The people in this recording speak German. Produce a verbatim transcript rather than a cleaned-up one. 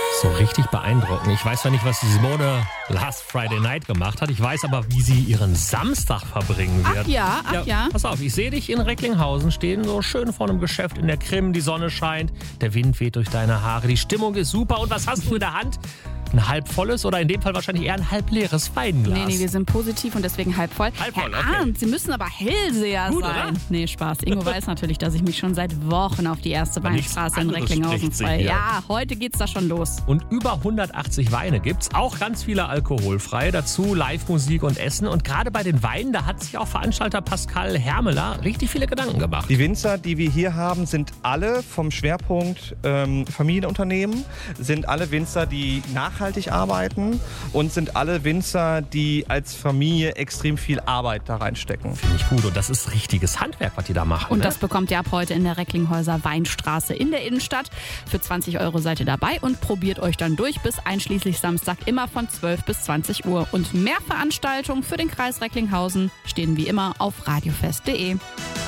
So richtig beeindruckend. Ich weiß zwar nicht, was Simone Last Friday Night gemacht hat. Ich weiß aber, wie sie ihren Samstag verbringen wird. Ach ja, ach ja. ja. Pass auf, ich sehe dich in Recklinghausen stehen, so schön vor einem Geschäft in der Krim. Die Sonne scheint, der Wind weht durch deine Haare, die Stimmung ist super. Und was hast du in der Hand? Ein halb volles oder in dem Fall wahrscheinlich eher ein halb leeres Weinglas? Nee, nee, wir sind positiv und deswegen halb voll. Halb voll, Herr okay. Arndt, Sie müssen aber Hellseher Gut, sein. oder? Nee, Spaß. Ingo weiß natürlich, dass ich mich schon seit Wochen auf die erste Aber nichts Weinstraße in anderes Recklinghausen spricht sich freue. hier. Ja, heute geht's da schon los. Und über hundertachtzig Weine gibt's, auch ganz viele alkoholfrei. Dazu Live-Musik und Essen. Und gerade bei den Weinen, da hat sich auch Veranstalter Pascal Hermeler richtig viele Gedanken gemacht. Die Winzer, die wir hier haben, sind alle vom Schwerpunkt ähm, Familienunternehmen, sind alle Winzer, die nachhaltig arbeiten und sind alle Winzer, die als Familie extrem viel Arbeit da reinstecken. Finde ich gut. Und das ist richtiges Handwerk, was die da machen. Und ne? das bekommt ihr ab heute in der Recklinghäuser Weinstraße in der Innenstadt. Für zwanzig Euro seid ihr dabei und probiert euch dann durch bis einschließlich Samstag immer von zwölf bis zwanzig Uhr. Und mehr Veranstaltungen für den Kreis Recklinghausen stehen wie immer auf radiofest punkt de.